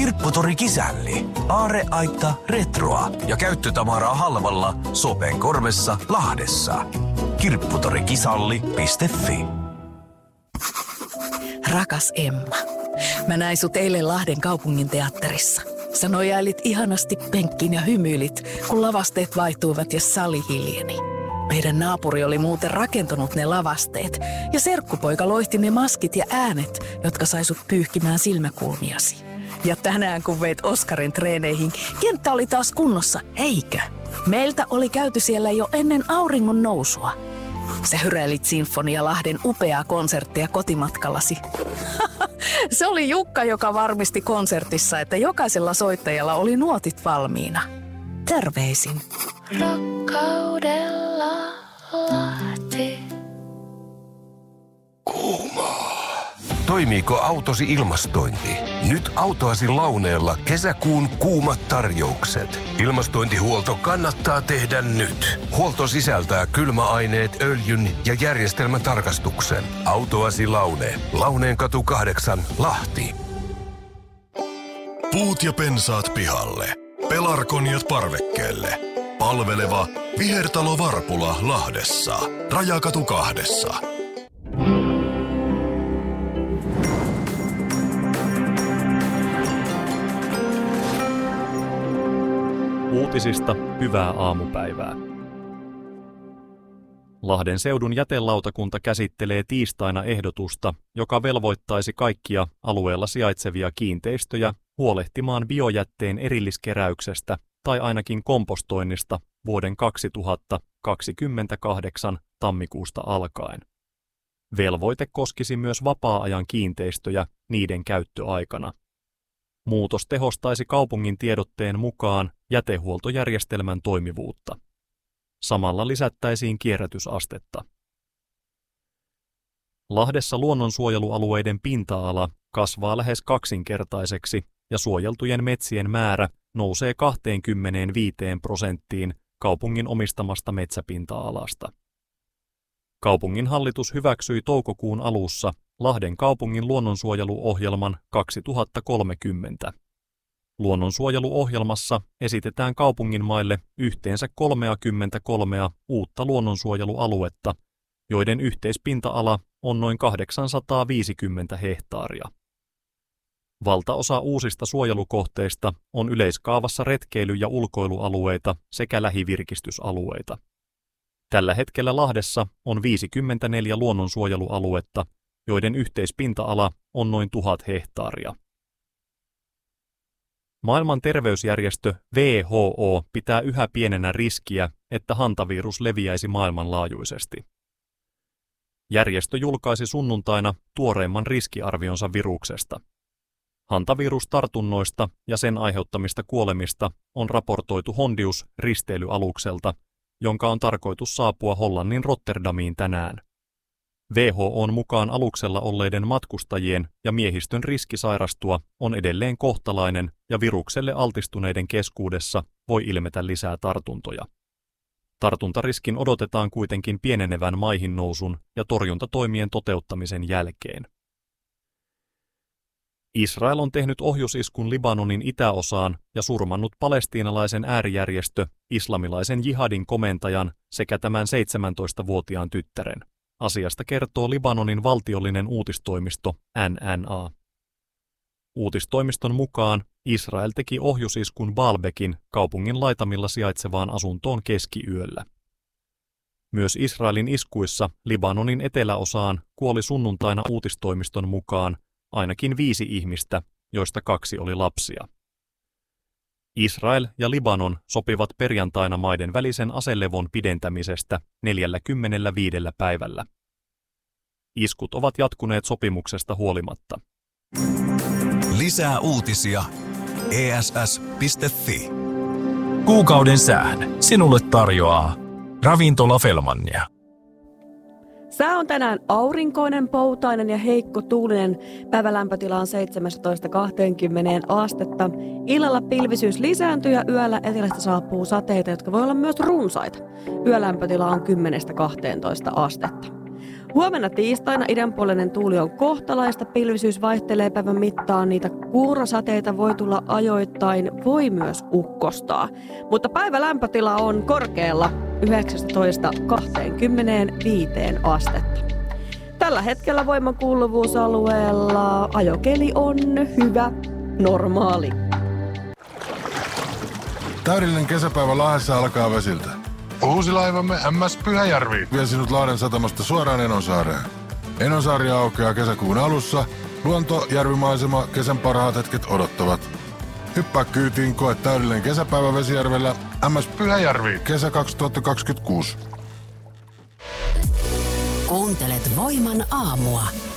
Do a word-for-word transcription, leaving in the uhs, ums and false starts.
Kirpputori Kisälli. Aarreaitta retroa ja käyttötavaraa halvalla Sopen korvessa Lahdessa. kirpputorikisalli piste fi. Rakas Emma, mä näin sut eilen Lahden kaupungin teatterissa. Sä nojailit ihanasti penkkiin ja hymyilit, kun lavasteet vaihtuivat ja sali hiljeni. Meidän naapuri oli muuten rakentanut ne lavasteet ja serkkupoika loihti ne maskit ja äänet, jotka sai sut pyyhkimään silmäkulmiasi. Ja tänään kun veit Oskarin treeneihin, kenttä oli taas kunnossa, eikö? Meiltä oli käyty siellä jo ennen auringon nousua. Sä hyräilit Sinfonia Lahden upeaa konserttia kotimatkallasi. Se oli Jukka, joka varmisti konsertissa, että jokaisella soittajalla oli nuotit valmiina. Terveisin. Rakkaudella Lahti. Kuumaa. Toimiiko autosi ilmastointi? Nyt autoasi Launeella kesäkuun kuumat tarjoukset. Ilmastointihuolto kannattaa tehdä nyt. Huolto sisältää kylmäaineet, öljyn ja järjestelmätarkastuksen. Autoasi Laune. Launeenkatu kahdeksan, Lahti. Puut ja pensaat pihalle. Pelargoniat parvekkeelle. Palveleva Vihertalo Varpula Lahdessa. Rajakatu kahdessa. Uutisista hyvää aamupäivää. Lahden seudun jätelautakunta käsittelee tiistaina ehdotusta, joka velvoittaisi kaikkia alueella sijaitsevia kiinteistöjä huolehtimaan biojätteen erilliskeräyksestä tai ainakin kompostoinnista vuoden kaksituhattakaksikymmentäkahdeksan tammikuusta alkaen. Velvoite koskisi myös vapaa-ajan kiinteistöjä niiden käyttöaikana. Muutos tehostaisi kaupungin tiedotteen mukaan jätehuoltojärjestelmän toimivuutta. Samalla lisättäisiin kierrätysastetta. Lahdessa luonnonsuojelualueiden pinta-ala kasvaa lähes kaksinkertaiseksi ja suojeltujen metsien määrä nousee kaksikymmentäviisi prosenttiin kaupungin omistamasta metsäpinta-alasta. Kaupungin hallitus hyväksyi toukokuun alussa Lahden kaupungin luonnonsuojeluohjelman kaksituhattakolmekymmentä. Luonnonsuojeluohjelmassa esitetään kaupungin maille yhteensä kolmekymmentäkolme uutta luonnonsuojelualuetta, joiden yhteispinta-ala on noin kahdeksansataaviisikymmentä hehtaaria. Valtaosa uusista suojelukohteista on yleiskaavassa retkeily- ja ulkoilualueita sekä lähivirkistysalueita. Tällä hetkellä Lahdessa on viisikymmentäneljä luonnonsuojelualuetta, joiden yhteispinta-ala on noin tuhat hehtaaria. Maailman terveysjärjestö W H O pitää yhä pienenä riskiä, että hantavirus leviäisi maailmanlaajuisesti. Järjestö julkaisi sunnuntaina tuoreimman riskiarvionsa viruksesta. Hantavirustartunnoista ja sen aiheuttamista kuolemista on raportoitu Hondius-risteilyalukselta, jonka on tarkoitus saapua Hollannin Rotterdamiin tänään. W H O:n mukaan aluksella olleiden matkustajien ja miehistön riski sairastua on edelleen kohtalainen ja virukselle altistuneiden keskuudessa voi ilmetä lisää tartuntoja. Tartuntariskin odotetaan kuitenkin pienenevän maihin nousun ja torjuntatoimien toteuttamisen jälkeen. Israel on tehnyt ohjusiskun Libanonin itäosaan ja surmannut palestiinalaisen äärijärjestö islamilaisen jihadin komentajan sekä tämän seitsemäntoistavuotiaan tyttären. Asiasta kertoo Libanonin valtiollinen uutistoimisto N N A. Uutistoimiston mukaan Israel teki ohjusiskun Baalbekin kaupungin laitamilla sijaitsevaan asuntoon keskiyöllä. Myös Israelin iskuissa Libanonin eteläosaan kuoli sunnuntaina uutistoimiston mukaan ainakin viisi ihmistä, joista kaksi oli lapsia. Israel ja Libanon sopivat perjantaina maiden välisen aselevon pidentämisestä neljäkymmentäviisi päivällä. Iskut ovat jatkuneet sopimuksesta huolimatta. Lisää uutisia e s s piste f i. Kuukauden sään sinulle tarjoaa Ravintola Fellmania. Sää on tänään aurinkoinen, poutainen ja heikko tuulinen. Päivälämpötila on seitsemästätoista kaksikymmentä astetta. Illalla pilvisyys lisääntyy ja yöllä etelästä saapuu sateita, jotka voi olla myös runsaita. Yölämpötila on kymmenestä kahteentoista astetta. Huomenna tiistaina idänpuoleinen tuuli on kohtalaista, pilvisyys vaihtelee päivän mittaan, niitä kuurasateita voi tulla ajoittain, voi myös ukkostaa. Mutta päivä lämpötila on korkealla yhdeksäntoista kaksikymmentäviisi astetta. Tällä hetkellä voimankuuluvuusalueella ajokeli on hyvä, normaali. Täydellinen kesäpäivä Lahdessa alkaa vesiltä. Uusi laivamme M S Pyhäjärvi vie sinut Lahden satamasta suoraan Enonsaareen. Enonsaari aukeaa kesäkuun alussa. Luonto, järvimaisema, kesän parhaat hetket odottavat. Hyppää kyytiin, koe täydellinen kesäpäivä Vesijärvellä. M S Pyhäjärvi. Kesä kaksituhattakaksikymmentäkuusi. Kuuntelet Voiman aamua.